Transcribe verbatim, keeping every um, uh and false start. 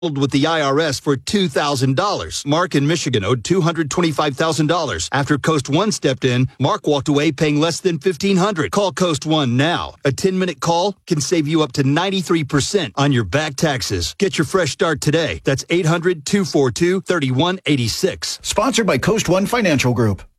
with the I R S for two thousand dollars. Mark in Michigan owed two hundred twenty-five thousand dollars. After Coast One stepped in, Mark walked away paying less than fifteen hundred dollars. Call Coast One now. A ten-minute call can save you up to ninety-three percent on your back taxes. Get your fresh start today. That's eight hundred, two four two, three one eight six. Sponsored by Coast One Financial Group.